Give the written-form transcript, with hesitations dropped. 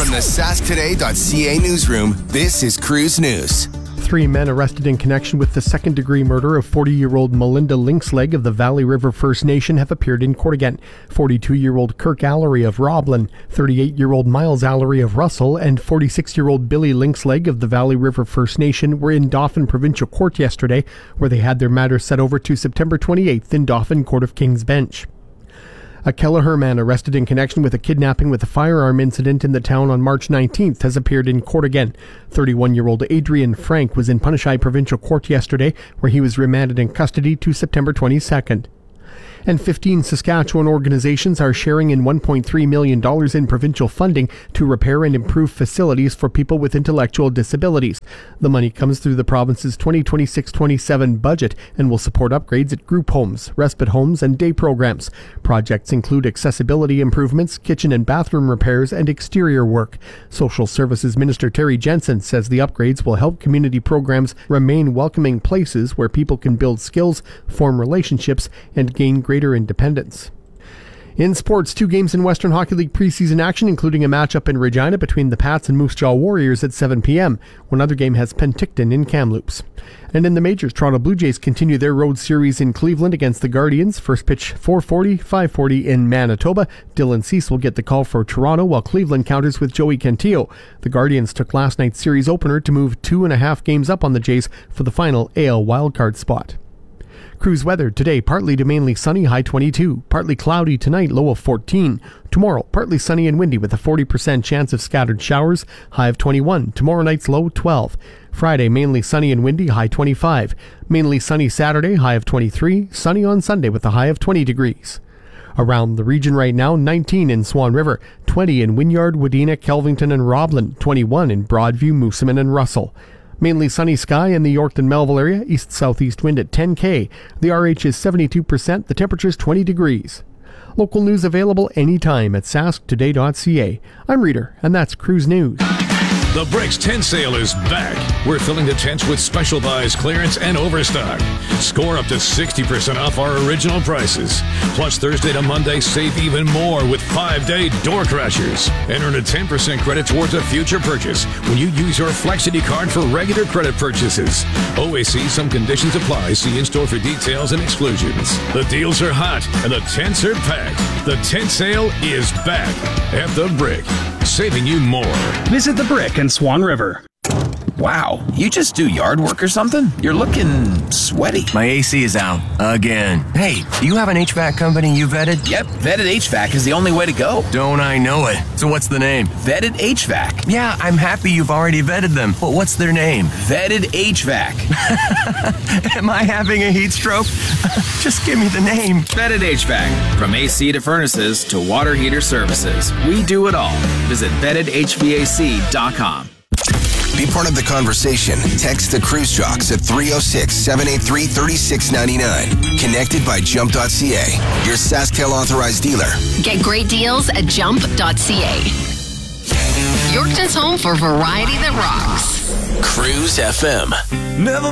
From the sasktoday.ca newsroom, this is Cruise News. 3 men arrested in connection with the second-degree murder of 40-year-old Melinda Lynxleg of the Valley River First Nation have appeared in court again. 42-year-old Kirk Allery of Roblin, 38-year-old Miles Allery of Russell, and 46-year-old Billy Lynxleg of the Valley River First Nation were in Dauphin Provincial Court yesterday, where they had their matters set over to September 28th in Dauphin Court of King's Bench. A Kelleher man arrested in connection with a kidnapping with a firearm incident in the town on March 19th has appeared in court again. 31-year-old Adrian Frank was in Punishai Provincial Court yesterday, where he was remanded in custody to September 22nd. And 15 Saskatchewan organizations are sharing in $1.3 million in provincial funding to repair and improve facilities for people with intellectual disabilities. The money comes through the province's 2026-27 budget and will support upgrades at group homes, respite homes, and day programs. Projects include accessibility improvements, kitchen and bathroom repairs, and exterior work. Social Services Minister Terry Jensen says the upgrades will help community programs remain welcoming places where people can build skills, form relationships, and gain greater independence. In sports, 2 games in Western Hockey League preseason action, including a matchup in Regina between the Pats and Moose Jaw Warriors at 7 p.m. One other game has Penticton in Kamloops. And in the majors, Toronto Blue Jays continue their road series in Cleveland against the Guardians. First pitch 4:40, 5:40 in Manitoba. Dylan Cease will get the call for Toronto, while Cleveland counters with Joey Cantillo. The Guardians took last night's series opener to move 2.5 games up on the Jays for the final AL wildcard spot. Cruise weather today, partly to mainly sunny, high 22. Partly cloudy tonight, low of 14. Tomorrow, partly sunny and windy with a 40% chance of scattered showers, high of 21. Tomorrow night's low 12. Friday, mainly sunny and windy, high 25. Mainly sunny Saturday, high of 23. Sunny on Sunday with a high of 20 degrees. Around the region right now, 19 in Swan River, 20 in Wynyard, Wadena, Kelvington, and Roblin, 21 in Broadview, Moosomin, and Russell. Mainly sunny sky in the Yorkton-Melville area, east-southeast wind at 10 km. The RH is 72%, the temperature is 20 degrees. Local news available anytime at sasktoday.ca. I'm Reader, and that's Cruise News. The Bricks tent sale is back. We're filling the tents with special buys, clearance, and overstock. Score up to 60% off our original prices. Plus, Thursday to Monday, save even more with 5-day door crashers. And earn a 10% credit towards a future purchase when you use your Flexity card for regular credit purchases. Always see some conditions apply. See in-store for details and exclusions. The deals are hot and the tents are packed. The tent sale is back at The Brick, saving you more. Visit The Brick in Swan River. Wow, you just do yard work or something? You're looking sweaty. My AC is out again. Hey, do you have an HVAC company you vetted? Yep, Vetted HVAC is the only way to go. Don't I know it? So what's the name? Vetted HVAC. Yeah, I'm happy you've already vetted them, but what's their name? Vetted HVAC. Am I having a heat stroke? Just give me the name. Vetted HVAC. From AC to furnaces to water heater services, we do it all. Visit VettedHVAC.com. Be part of the conversation. Text the Cruise Jocks at 306-783-3699. Connected by Jump.ca, your SaskTel authorized dealer. Get great deals at Jump.ca. Yorkton's home for variety that rocks. Cruise FM. Never